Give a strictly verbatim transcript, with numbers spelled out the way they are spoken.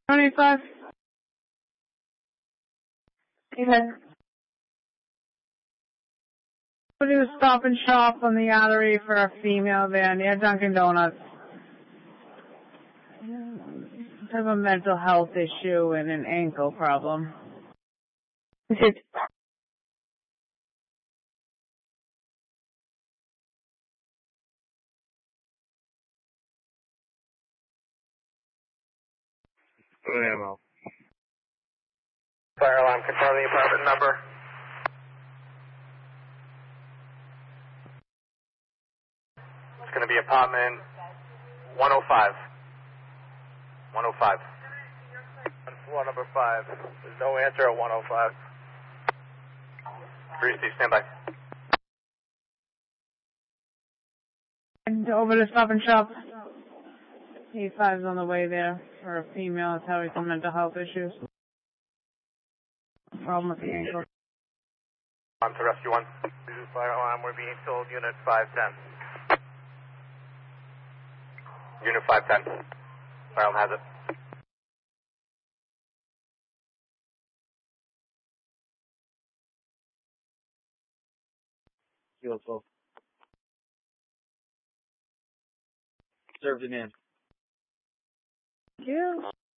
twenty-five. Yeah. We'll do a stop and shop on the artery for a female there near Dunkin' Donuts. Have a mental health issue and an ankle problem. Is it? Ammo. Fire alarm, confirm the apartment number. It's going to be apartment one oh five. one oh five. On floor number five. There's no answer at one oh five. three C, stand by. And over to Stop and Shop. E five's on the way there for a female that's having some mental health issues. Problem with the ankle. On to rescue one. Fire alarm, we're being told unit five ten. Unit five ten. Fire alarm has it. Kilo twelve. Served it in. Thank you.